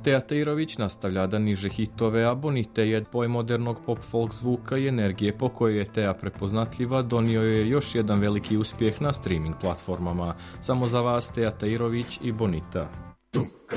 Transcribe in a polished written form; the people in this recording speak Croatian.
Teja Tejrović nastavlja da niže hitove, a bonitet poj modernog pop-folk zvuka i energije po kojoj je Teja prepoznatljiva donio je još jedan veliki uspjeh na streaming platformama. Samo za vas Teja Tejrović i Bonita.